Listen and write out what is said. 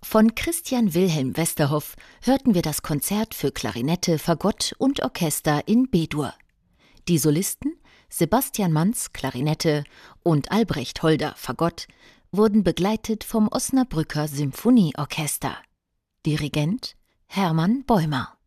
Von Christian Wilhelm Westerhoff hörten wir das Konzert für Klarinette, Fagott und Orchester in B-Dur. Die Solisten Sebastian Manz, Klarinette, und Albrecht Holder, Fagott, wurden begleitet vom Osnabrücker Symphonieorchester. Dirigent Hermann Bäumer.